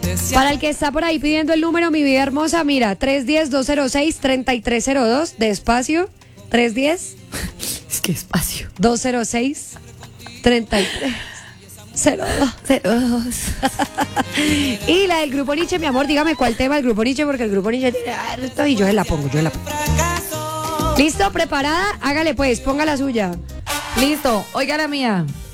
Para el que está por ahí pidiendo el número, mi vida hermosa, mira, 310-206-3302, despacio, 310. Es que espacio. 206-3302. Y la del Grupo Nietzsche, mi amor, dígame cuál tema del Grupo Nietzsche, porque el Grupo Nietzsche tiene harto y yo se la pongo. ¿Listo? ¿Preparada? Hágale pues, ponga la suya. Listo, oiga la mía.